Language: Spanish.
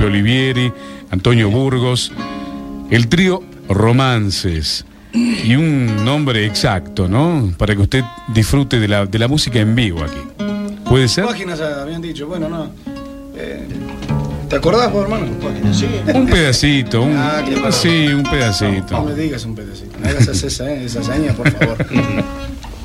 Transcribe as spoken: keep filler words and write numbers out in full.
Olivieri, Antonio Burgos, el trío Romances. Y un nombre exacto, ¿no? Para que usted disfrute de la, de la música en vivo aquí. ¿Puede ser? Páginas habían dicho, bueno, no. Eh, ¿Te acordás vos, hermano? Páginas, sí. Un pedacito, un, ah, sí, un pedacito. No, no me digas un pedacito. No hagas esa, esa, esa seña, por favor.